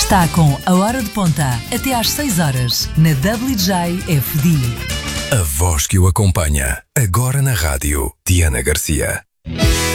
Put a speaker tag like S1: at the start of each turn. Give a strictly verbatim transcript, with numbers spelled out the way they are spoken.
S1: Está com a Hora de Ponta, até às seis horas, na W J F D.
S2: A voz que o acompanha, agora na rádio, Diana Garcia.